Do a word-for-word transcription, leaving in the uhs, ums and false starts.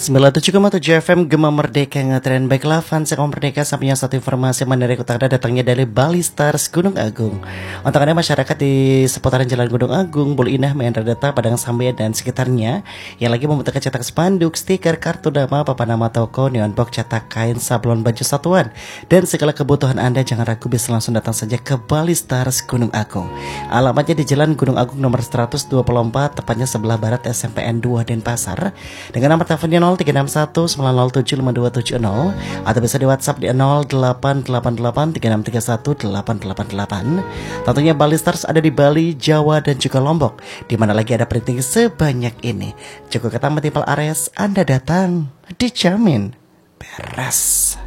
sembilan puluh tujuh koma tujuh F M Gema Merdeka ngetren. Baiklah fans Gema Merdeka, sampainya satu informasi menarik utara datangnya dari Bali Stars Gunung Agung. Untuk Anda masyarakat di seputaran Jalan Gunung Agung, Bulu Indah, Meandra Data, Padang Sambian dan sekitarnya yang lagi membutuhkan cetak spanduk, stiker, kartu nama, papan nama toko, neon box, cetak kain, sablon, baju satuan dan segala kebutuhan Anda, jangan ragu bisa langsung datang saja ke Bali Stars Gunung Agung. Alamatnya di Jalan Gunung Agung nomor seratus dua puluh empat, tepatnya sebelah barat S M P N dua Denpasar. Dengan nomor teleponnya nol tiga enam satu sembilan nol tujuh lima dua tujuh nol atau bisa di WhatsApp di nol delapan delapan delapan tiga enam tiga satu delapan delapan delapan. Tentunya Bali Stars ada di Bali, Jawa dan juga Lombok, di mana lagi ada printing sebanyak ini. Cukup kata multiple areas, Anda datang dijamin beres.